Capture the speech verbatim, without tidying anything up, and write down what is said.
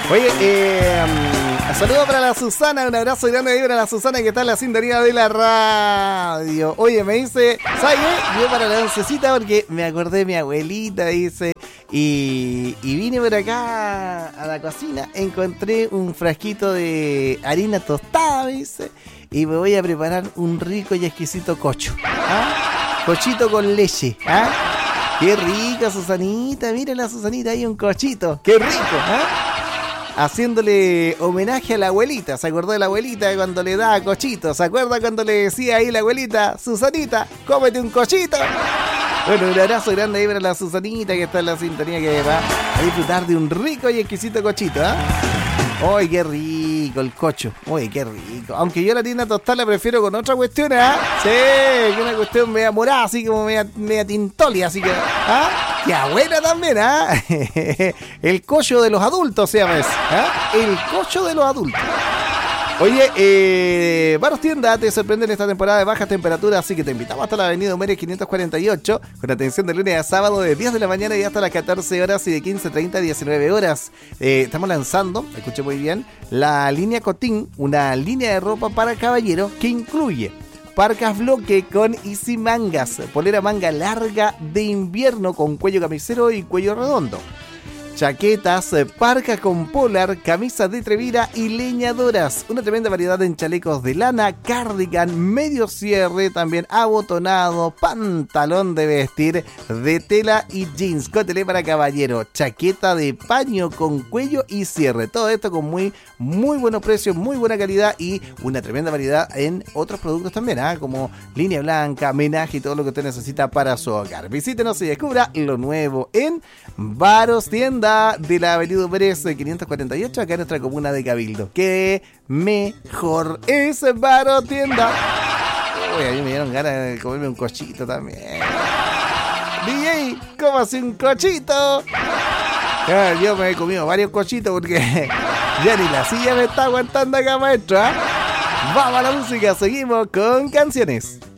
Oye, eh, um, saludo para la Susana, un abrazo grande ahí para la Susana que está en la sintonía de la radio. Oye, me dice, ¿sabes qué? Yo para la oncecita porque me acordé de mi abuelita, dice, y, y vine por acá a la cocina, encontré un frasquito de harina tostada, me dice, y me voy a preparar un rico y exquisito cocho. ¿Ah? Cochito con leche, ¿ah? Qué rico, Susanita, miren la Susanita, ahí un cochito, qué rico, ¿ah? Haciéndole homenaje a la abuelita. ¿Se acordó de la abuelita cuando le daba cochito? ¿Se acuerda cuando le decía ahí la abuelita, Susanita, cómete un cochito? Bueno, un abrazo grande ahí para la Susanita que está en la sintonía, que va a disfrutar de un rico y exquisito cochito, ¿ah? ¿eh? ¡Ay, qué rico el cocho! ¡Ay, qué rico! Aunque yo la tienda tostada la prefiero con otra cuestión, ¿ah? ¿eh? Sí, que una cuestión media morada, así como media, media tintolia, así que... ¿ah? ¡Qué buena también, ah! ¿eh? El cocho de los adultos se llama eso, ¿ah? El cocho de los adultos. Oye, eh, Baros Tienda te sorprende en esta temporada de bajas temperaturas, así que te invitamos hasta la avenida Humere quinientos cuarenta y ocho, con atención de lunes a sábado de diez de la mañana y hasta las catorce horas y de quince treinta a diecinueve horas. Eh, estamos lanzando, escuché muy bien, la línea Cotín, una línea de ropa para caballeros que incluye parcas bloque con easy mangas, polera manga larga de invierno con cuello camisero y cuello redondo, chaquetas, parcas con polar, camisas de trevira y leñadoras. Una tremenda variedad en chalecos de lana, cardigan, medio cierre, también abotonado, pantalón de vestir de tela y jeans, cotelé para caballero, chaqueta de paño con cuello y cierre. Todo esto con muy, muy buenos precios, muy buena calidad y una tremenda variedad en otros productos también, ¿eh? Como línea blanca, menaje y todo lo que usted necesita para su hogar. Visítenos y descubra lo nuevo en Baros Tienda de la avenida Pérez quinientos cuarenta y ocho, acá en nuestra comuna de Cabildo. ¡Qué mejor es Baros Tienda! Uy, a mí me dieron ganas de comerme un cochito también. D J, cómase un cochito. Ya, yo me he comido varios cochitos porque ya ni la silla me está aguantando acá, maestro, ¿eh? Vamos a la música, seguimos con canciones.